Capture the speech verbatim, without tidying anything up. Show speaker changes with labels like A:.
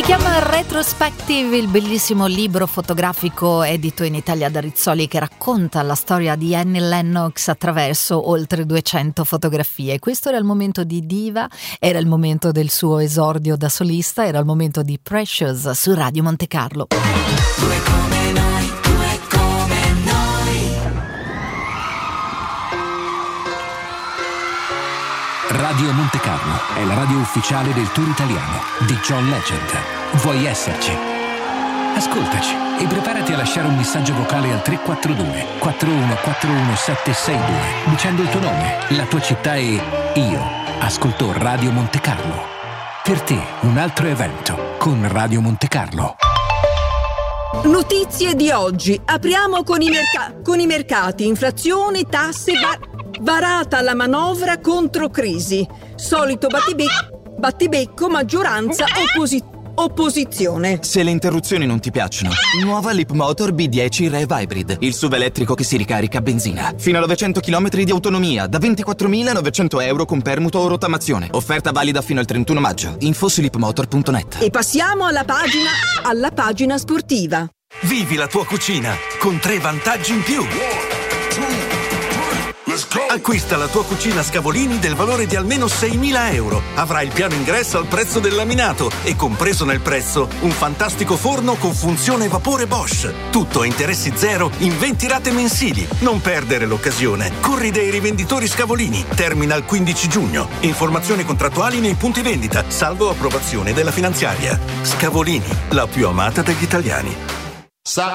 A: chiama Retrospective, il bellissimo libro fotografico edito in Italia da Rizzoli che racconta la storia di Annie Lennox attraverso oltre duecento fotografie. Questo era il momento di diva, era il momento del suo esordio da solista, era il momento di Precious su Radio Monte Carlo.
B: Due come noi, due come noi.
C: Radio Monte Carlo è la radio ufficiale del tour italiano di John Legend. Vuoi esserci? Ascoltaci e preparati a lasciare un messaggio vocale al tre quattro due quattro uno quattro uno sette sei due dicendo il tuo nome, la tua città e io ascolto Radio Monte Carlo. Per te un altro evento con Radio Monte Carlo.
D: Notizie di oggi. Apriamo con i, merc- con i mercati. Inflazione, tasse, var- varata la manovra contro crisi. Solito battibe- battibecco, maggioranza, opposi- opposizione.
E: Se le interruzioni non ti piacciono, nuova Leapmotor B dieci Rev Hybrid, il S U V elettrico che si ricarica a benzina. Fino a novecento chilometri di autonomia, da ventiquattromilanovecento euro con permuto o rottamazione. Offerta valida fino al trentuno maggio. Info su leapmotor punto net.
D: E passiamo alla pagina, alla pagina sportiva.
F: Vivi la tua cucina con tre vantaggi in più. Acquista la tua cucina Scavolini del valore di almeno seimila euro. Avrai il piano ingresso al prezzo del laminato e compreso nel prezzo un fantastico forno con funzione vapore Bosch. Tutto a interessi zero in venti rate mensili. Non perdere l'occasione. Corri dai rivenditori Scavolini. Termina il quindici giugno. Informazioni contrattuali nei punti vendita, salvo approvazione della finanziaria. Scavolini, la più amata degli italiani.
G: Sa